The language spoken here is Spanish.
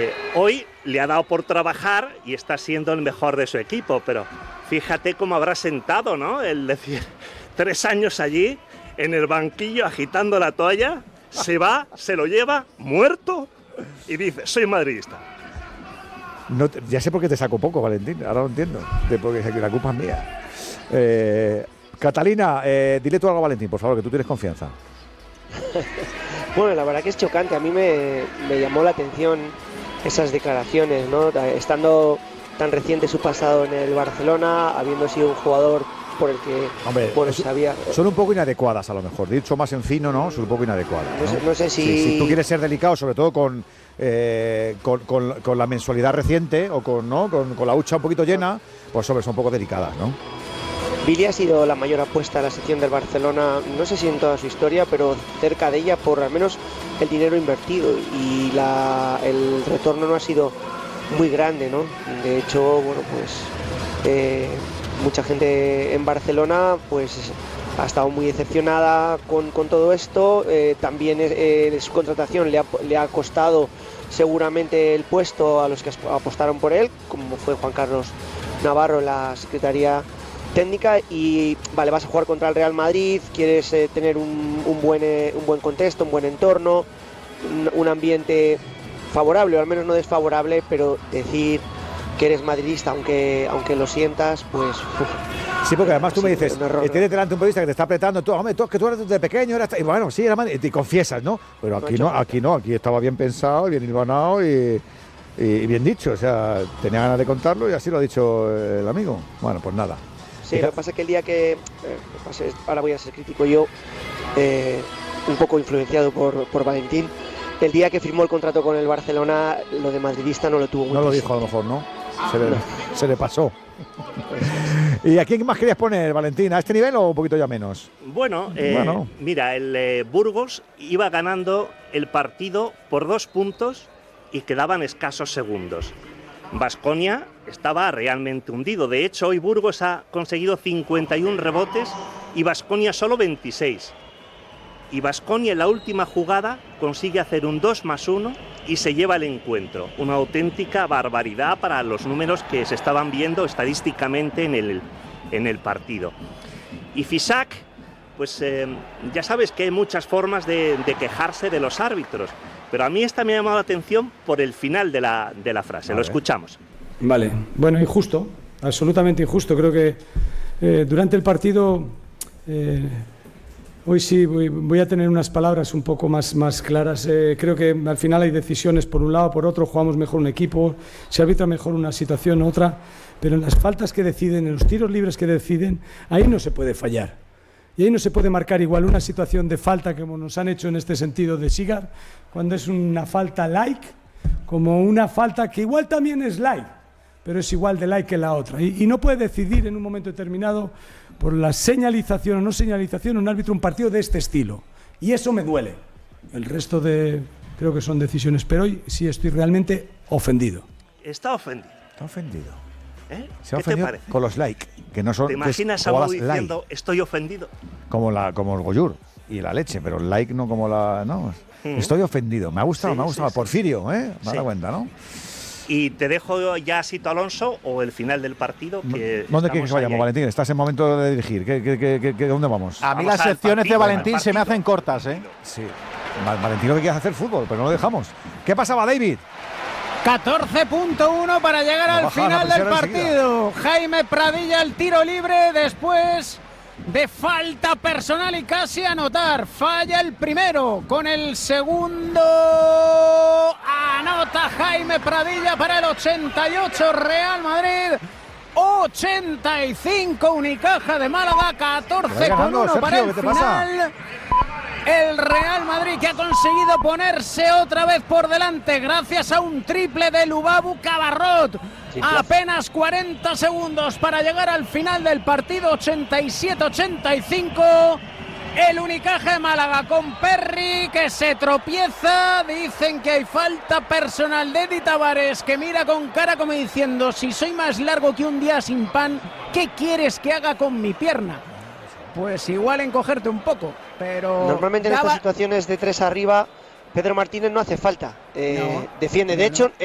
hoy le ha dado por trabajar y está siendo el mejor de su equipo, pero fíjate cómo habrá sentado, ¿no? El decir, 3 años allí, en el banquillo, agitando la toalla, se va, se lo lleva, muerto, y dice, soy madridista. No, ya sé por qué te saco poco, Valentín, ahora lo entiendo, porque la culpa es mía. Catalina, dile tú algo a Valentín, por favor, que tú tienes confianza. Bueno, la verdad que es chocante, a mí me llamó la atención esas declaraciones, ¿no? Estando tan reciente su pasado en el Barcelona, habiendo sido un jugador por el que, hombre, bueno, sabía... Son un poco inadecuadas a lo mejor, dicho más en fino, ¿no? Son un poco inadecuadas, ¿no? No sé si... Si tú quieres ser delicado, sobre todo con la mensualidad reciente o con la hucha un poquito llena, pues son un poco delicadas, ¿no? Billy ha sido la mayor apuesta a la sección del Barcelona, no sé si en toda su historia, pero cerca de ella por al menos el dinero invertido, y el retorno no ha sido muy grande, ¿no? De hecho, bueno, pues mucha gente en Barcelona pues ha estado muy decepcionada con todo esto. También su contratación le ha costado seguramente el puesto a los que apostaron por él, como fue Juan Carlos Navarro en la Secretaría Técnica. Y vale, vas a jugar contra el Real Madrid, quieres tener un buen contexto, un buen entorno, un ambiente favorable o al menos no desfavorable, pero decir que eres madridista aunque lo sientas, pues... Sí, porque además tú me dices, tienes delante un periodista que te está apretando, que tú eres desde pequeño, y bueno, sí, y te confiesas, ¿no? Pero aquí estaba bien pensado, bien hilvanado y bien dicho, o sea, tenía ganas de contarlo y así lo ha dicho el amigo. Bueno, pues nada. Sí, lo que pasa es que el día que, ahora voy a ser crítico yo, un poco influenciado por Valentín, el día que firmó el contrato con el Barcelona, lo de madridista no lo tuvo muy No lo presente. dijo a lo mejor, ¿no? Se le pasó. ¿Y a quién más querías poner, Valentín? ¿A este nivel o un poquito ya menos? Bueno, mira, el Burgos iba ganando el partido por 2 puntos y quedaban escasos segundos. Baskonia estaba realmente hundido. De hecho, hoy Burgos ha conseguido 51 rebotes y Baskonia solo 26. Y Baskonia en la última jugada consigue hacer un 2+1 y se lleva el encuentro. Una auténtica barbaridad para los números que se estaban viendo estadísticamente en el partido. Y Fisac, pues ya sabes que hay muchas formas de quejarse de los árbitros, pero a mí esta me ha llamado la atención por el final de la frase. Lo escuchamos. Vale, bueno, injusto, absolutamente injusto. Creo que durante el partido... Hoy sí voy a tener unas palabras un poco más claras. Creo que al final hay decisiones por un lado, por otro, jugamos mejor un equipo, se arbitra mejor una situación, otra, pero en las faltas que deciden, en los tiros libres que deciden, ahí no se puede fallar. Y ahí no se puede marcar igual una situación de falta como nos han hecho en este sentido de Sigar, cuando es una falta light, como una falta que igual también es light, pero es igual de light que la otra. Y no puede decidir en un momento determinado por la señalización o no señalización un árbitro un partido de este estilo. Y eso me duele. El resto creo que son decisiones, pero hoy sí estoy realmente ofendido. Está ofendido. Está ofendido. ¿Qué te parece? Con los like, que no son... ¿Te imaginas a uno diciendo estoy ofendido? Como el Goyur y la leche, pero el like no como la... No, estoy ofendido. Me ha gustado, Sí. Porfirio, ¿eh? Me ha dado cuenta, ¿no? Y te dejo ya Sito Alonso o el final del partido. ¿Dónde quieres que vayamos, Valentín? Estás en momento de dirigir. ¿Dónde vamos? A mí las secciones de Valentín se me hacen cortas, ¿eh? Sí. Valentín lo que quiere es hacer fútbol, pero no lo dejamos. ¿Qué pasaba, David? 14.1 para llegar al final del partido. Jaime Pradilla, el tiro libre después de falta personal y casi anotar. Falla el primero, con el segundo anota Jaime Pradilla para el 88 Real Madrid. 85 Unicaja de Málaga, 14-1 para el final. El Real Madrid que ha conseguido ponerse otra vez por delante gracias a un triple de Lubabu Cabarrot. Apenas 40 segundos para llegar al final del partido, 87-85. El Unicaja de Málaga con Perry que se tropieza. Dicen que hay falta personal de Eddie Tavares, que mira con cara como diciendo: si soy más largo que un día sin pan, ¿qué quieres que haga con mi pierna? Pues igual encogerte un poco, pero... Normalmente en estas situaciones de 3 arriba, Pedro Martínez no hace falta. Defiende. De hecho,